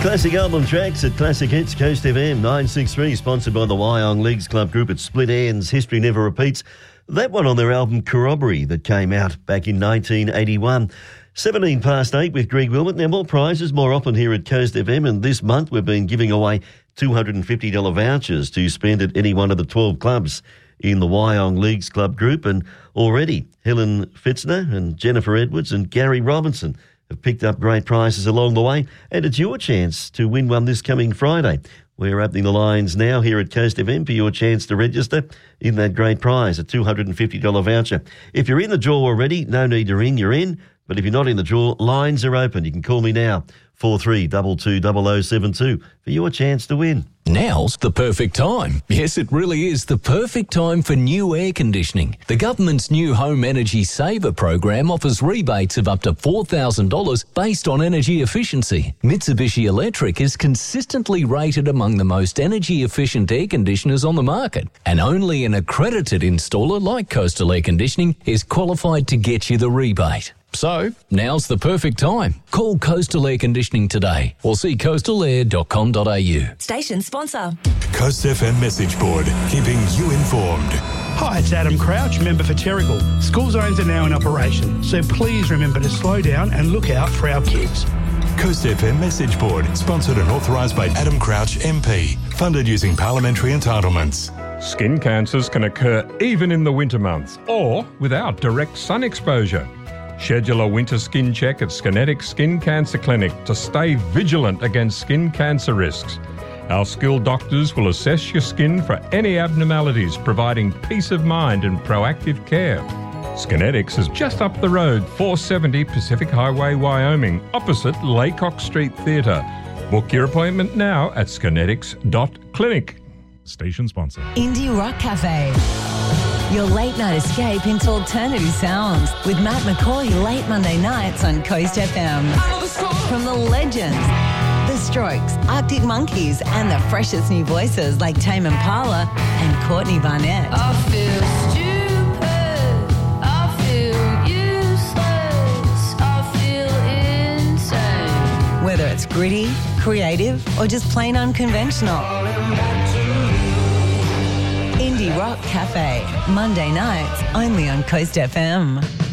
Classic album tracks at Classic Hits Coast FM 963, sponsored by the Wyong Leagues Club Group at Split Ends. History Never Repeats. That one on their album Corroboree that came out back in 1981. 17 past 8 with Greg Wilmot. Now, more prizes more often here at Coast FM, and this month we've been giving away $250 vouchers to spend at any one of the 12 clubs in the Wyong Leagues Club Group. And already Helen Fitzner and Jennifer Edwards and Gary Robinson have picked up great prizes along the way, and it's your chance to win one this coming Friday. We're opening the lines now here at Coast FM for your chance to register in that great prize, a $250 voucher. If you're in the draw already, no need to ring, you're in. But if you're not in the draw, lines are open. You can call me now, 43220072, for your chance to win. Now's the perfect time. Yes, it really is the perfect time for new air conditioning. The government's new Home Energy Saver program offers rebates of up to $4,000 based on energy efficiency. Mitsubishi Electric is consistently rated among the most energy efficient air conditioners on the market, and only an accredited installer like Coastal Air Conditioning is qualified to get you the rebate. So, now's the perfect time. Call Coastal Air Conditioning today or see coastalair.com.au. Station sponsor. Coast FM message board, keeping you informed. Hi, it's Adam Crouch, member for Terrigal. School zones are now in operation, so please remember to slow down and look out for our kids. Coast FM message board, sponsored and authorised by Adam Crouch MP, funded using parliamentary entitlements. Skin cancers can occur even in the winter months or without direct sun exposure. Schedule a winter skin check at Skinetic Skin Cancer Clinic to stay vigilant against skin cancer risks. Our skilled doctors will assess your skin for any abnormalities, providing peace of mind and proactive care. Skinetics is just up the road, 470 Pacific Highway, Wyoming, opposite Laycock Street Theatre. Book your appointment now at skinetics.clinic. Station sponsor. Indie Rock Cafe. Your late night escape into alternative sounds with Matt McCoy late Monday nights on Coast FM. From the legends, The Strokes, Arctic Monkeys, and the freshest new voices like Tame Impala and Courtney Barnett. I feel stupid, I feel useless, I feel insane. Whether it's gritty, creative, or just plain unconventional. Indie Rock Cafe, Monday nights, only on Coast FM.